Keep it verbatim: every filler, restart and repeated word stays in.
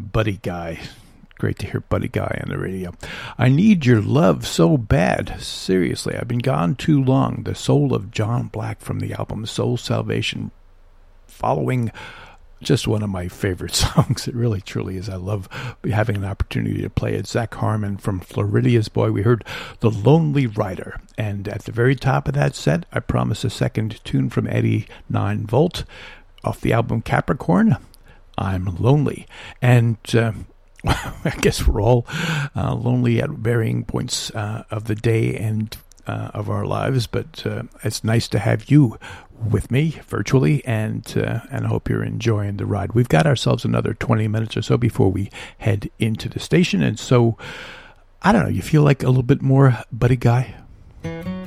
Buddy Guy. Great to hear Buddy Guy on the radio. I Need Your Love So Bad. Seriously, I've been gone too long. The Soul of John Black from the album Soul Salvation. Following just one of my favorite songs. It really, truly is. I love having an opportunity to play it. Zach Harmon from Floridia's Boy. We heard The Lonely Rider. And at the very top of that set, I promised a second tune from Eddie nine volt off the album Capricorn. I'm Lonely. And uh, I guess we're all uh, lonely at varying points uh, of the day and uh, of our lives, but uh, it's nice to have you with me virtually, and uh, and I hope you're enjoying the ride. We've got ourselves another twenty minutes or so before we head into the station, and so, I don't know, you feel like a little bit more Buddy Guy?